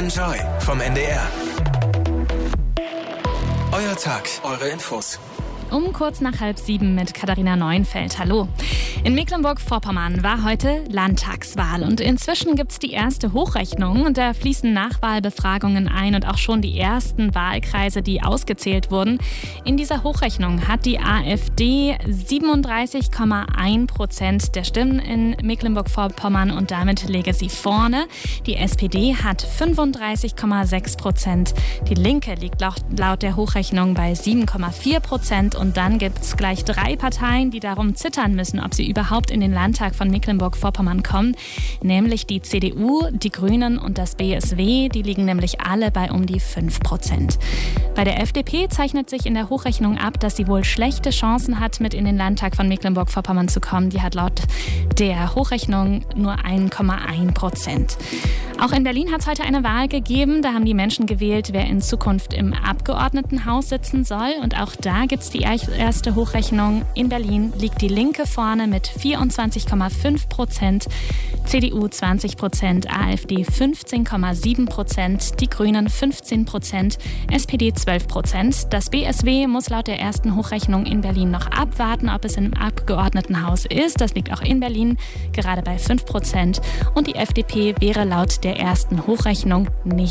Enjoy vom NDR. Euer Tag, eure Infos. Um kurz nach 6:30 mit Katharina Neuenfeld. Hallo. In Mecklenburg-Vorpommern war heute Landtagswahl und inzwischen gibt es die erste Hochrechnung und da fließen Nachwahlbefragungen ein und auch schon die ersten Wahlkreise, die ausgezählt wurden. In dieser Hochrechnung hat die AfD 37,1% der Stimmen in Mecklenburg-Vorpommern und damit läge sie vorne. Die SPD hat 35,6%. Die Linke liegt laut der Hochrechnung bei 7,4%. Und dann gibt es gleich 3 Parteien, die darum zittern müssen, ob sie überhaupt in den Landtag von Mecklenburg-Vorpommern kommen. Nämlich die CDU, die Grünen und das BSW. Die liegen nämlich alle bei um die 5%. Bei der FDP zeichnet sich in der Hochrechnung ab, dass sie wohl schlechte Chancen hat, mit in den Landtag von Mecklenburg-Vorpommern zu kommen. Die hat laut der Hochrechnung nur 1,1%. Auch in Berlin hat es heute eine Wahl gegeben. Da haben die Menschen gewählt, wer in Zukunft im Abgeordnetenhaus sitzen soll. Und auch da gibt es die erste Hochrechnung. In Berlin liegt die Linke vorne mit 24,5%, CDU 20%, AfD 15,7%, die Grünen 15%, SPD 12%. Das BSW muss laut der ersten Hochrechnung in Berlin noch abwarten, ob es im Abgeordnetenhaus ist. Das liegt auch in Berlin gerade bei 5%. Und die FDP wäre laut der ersten Hochrechnung nicht